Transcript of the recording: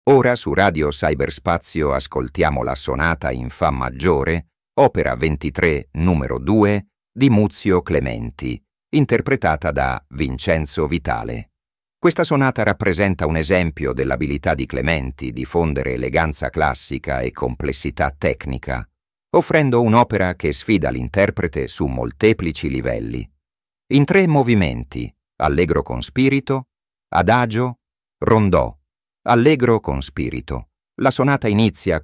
Ora su Radio Cyberspazio ascoltiamo la sonata in Fa maggiore, opera 23, numero 2, di Muzio Clementi, interpretata da Vincenzo Vitale. Questa sonata rappresenta un esempio dell'abilità di Clementi di fondere eleganza classica e complessità tecnica, offrendo un'opera che sfida l'interprete su molteplici livelli. In 3 movimenti, allegro con spirito, adagio, rondò. Allegro con spirito. La sonata inizia